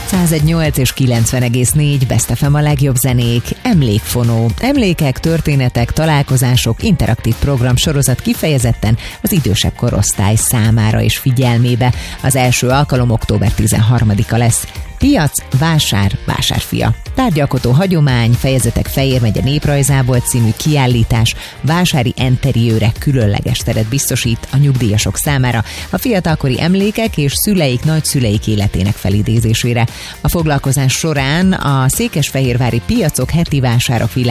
101.8 és 90,4 Best FM a legjobb zenék, Emlékfonó. Emlékek, történetek, találkozások, interaktív program sorozat kifejezetten az idősebb korosztály számára és figyelmébe. Az első alkalom október 13-a lesz. Piac, vásár, vásárfia. Tárgyalkotó hagyomány, fejezetek Fejér megye néprajzából című kiállítás vásári enteriőrek különleges teret biztosít a nyugdíjasok számára a fiatalkori emlékek és szüleik, nagyszüleik életének felidézésére. A foglalkozás során a székesfehérvári piacok heti vásárok